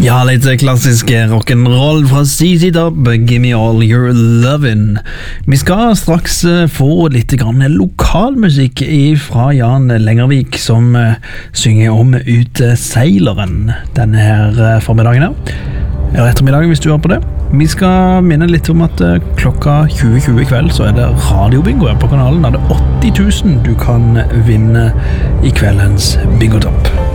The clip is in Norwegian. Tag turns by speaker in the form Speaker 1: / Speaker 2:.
Speaker 1: Ja, litt klassisk rock'n'roll fra CC Top, Give Me All Your Lovin'. Vi skal straks få litt grann lokalmusikk fra Jan Lengervik, som synger om Uteseileren denne her formiddagen her. Eller ettermiddagen hvis du hører på det. Vi skal minne litt om at klokka 20.20 i kveld så det radiobingo her på kanalen. Da det 80 000 du kan vinne i kveldens bingotopp.